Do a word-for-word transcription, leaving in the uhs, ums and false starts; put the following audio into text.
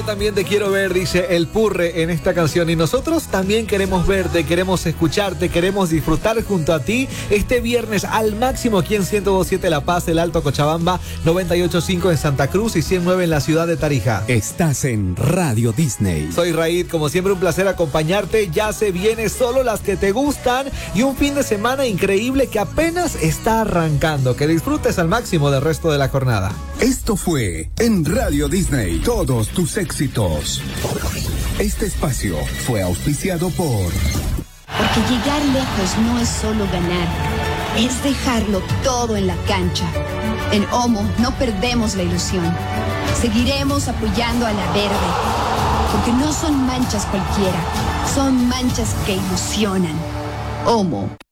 también te quiero ver, dice el Purre en esta canción. Y nosotros también queremos verte, queremos escucharte, queremos disfrutar junto a ti este viernes al máximo aquí en ciento dos punto siete La Paz, el Alto Cochabamba, noventa y ocho punto cinco en Santa Cruz y ciento nueve en la ciudad de Tarija. Estás en Radio Disney. Soy Raid, como siempre un placer acompañarte. Ya se viene solo las que te gustan y un fin de semana increíble que apenas está arrancando. Que disfrutes al máximo del resto de la jornada. Esto fue en Radio Disney, todos tus éxitos. Este espacio fue auspiciado por... Porque llegar lejos no es solo ganar, es dejarlo todo en la cancha. En Omo no perdemos la ilusión. Seguiremos apoyando a la verde, porque no son manchas cualquiera, son manchas que ilusionan. Omo.